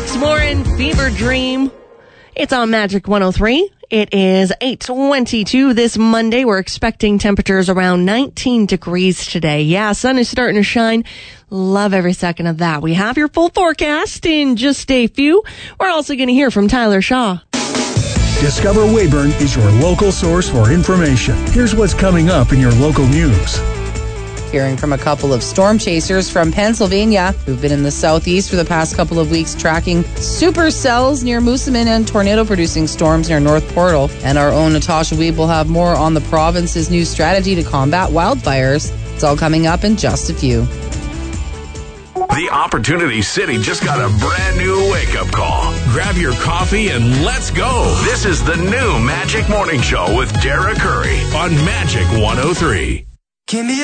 Alex Warren, Fever Dream. It's on Magic 103. It is 8:22 this Monday. We're expecting temperatures around 19 degrees today. Yeah, sun is starting to shine. Love every second of that. We have your full forecast in just a few. We're also going to hear from Tyler Shaw. Discover Weyburn is your local source for information. Here's what's coming up in your local news. Hearing from a couple of storm chasers from Pennsylvania who've been in the southeast for the past couple of weeks tracking supercells near Moosomin and tornado-producing storms near North Portal. And our own Natasha Weeb will have more on the province's new strategy to combat wildfires. It's all coming up in just a few. The Opportunity City just got a brand new wake-up call. Grab your coffee and let's go. This is the new Magic Morning Show with Dara Curry on Magic 103.